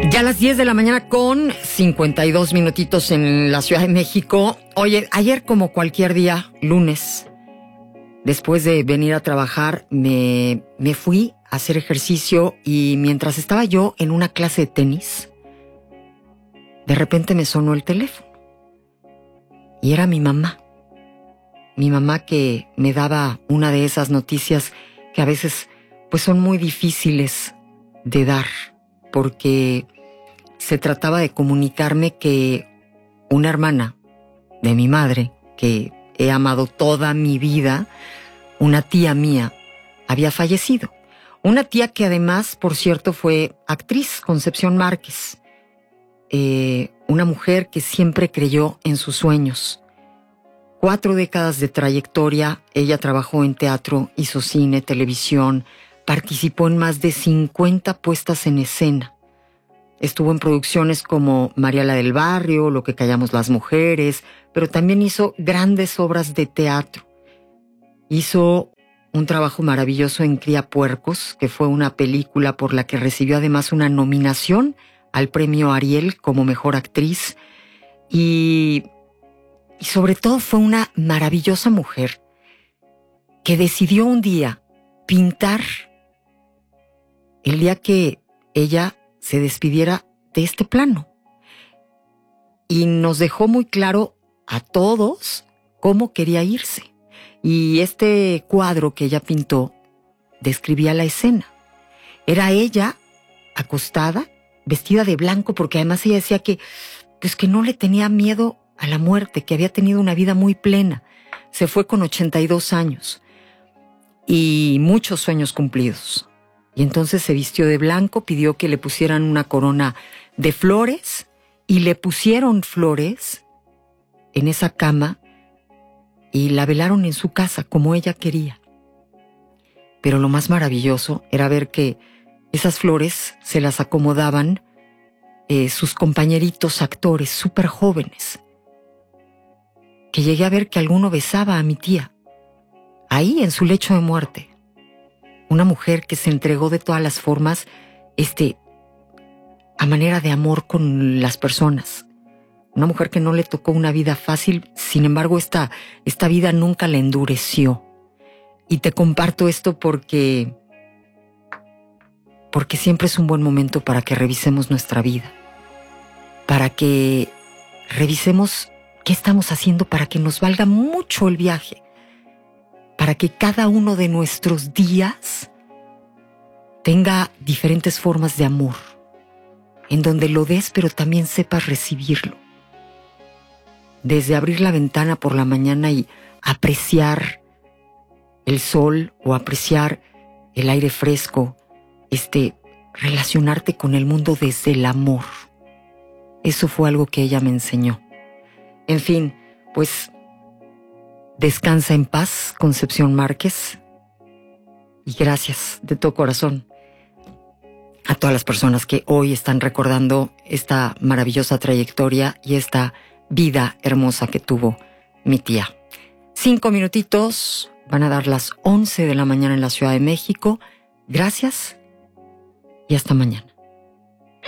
Ya a las 10 de la mañana con 52 minutitos en la Ciudad de México. Oye, ayer como cualquier día, lunes, después de venir a trabajar, me fui a hacer ejercicio y mientras estaba yo en una clase de tenis, de repente me sonó el teléfono. Y era mi mamá. Mi mamá que me daba una de esas noticias que a veces pues son muy difíciles de dar, porque se trataba de comunicarme que una hermana de mi madre, que he amado toda mi vida, una tía mía, había fallecido. Una tía que además, por cierto, fue actriz, Concepción Márquez. Una mujer que siempre creyó en sus sueños. 4 décadas de trayectoria, ella trabajó en teatro, hizo cine, televisión, participó en más de 50 puestas en escena. Estuvo en producciones como María la del Barrio, Lo que callamos las mujeres, pero también hizo grandes obras de teatro. Hizo un trabajo maravilloso en Cría Puercos, que fue una película por la que recibió además una nominación al premio Ariel como mejor actriz. Y sobre todo fue una maravillosa mujer que decidió un día pintar el día que ella se despidiera de este plano. Y nos dejó muy claro a todos cómo quería irse. Y este cuadro que ella pintó describía la escena. Era ella acostada, vestida de blanco, porque además ella decía que no le tenía miedo a la muerte, que había tenido una vida muy plena. Se fue con 82 años y muchos sueños cumplidos. Y entonces se vistió de blanco, pidió que le pusieran una corona de flores y le pusieron flores en esa cama y la velaron en su casa como ella quería. Pero lo más maravilloso era ver que esas flores se las acomodaban sus compañeritos actores súper jóvenes. Que llegué a ver que alguno besaba a mi tía, ahí en su lecho de muerte. Una mujer que se entregó de todas las formas, a manera de amor con las personas. Una mujer que no le tocó una vida fácil, sin embargo esta vida nunca la endureció. Y te comparto esto porque siempre es un buen momento para que revisemos nuestra vida, para que revisemos qué estamos haciendo para que nos valga mucho el viaje, para que cada uno de nuestros días tenga diferentes formas de amor, en donde lo des pero también sepas recibirlo. Desde abrir la ventana por la mañana y apreciar el sol o apreciar el aire fresco, relacionarte con el mundo desde el amor. Eso fue algo que ella me enseñó. En fin, pues descansa en paz, Concepción Márquez, y gracias de todo corazón a todas las personas que hoy están recordando esta maravillosa trayectoria y esta vida hermosa que tuvo mi tía. 5 minutitos, van a dar las 11 de la mañana en la Ciudad de México. Gracias y hasta mañana.